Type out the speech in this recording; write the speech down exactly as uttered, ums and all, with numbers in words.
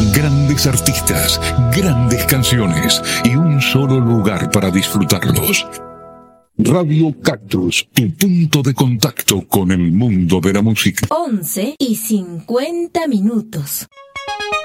Grandes artistas, grandes canciones y un solo lugar para disfrutarlos. Radio Cactus, tu punto de contacto con el mundo de la música. once y cincuenta minutos.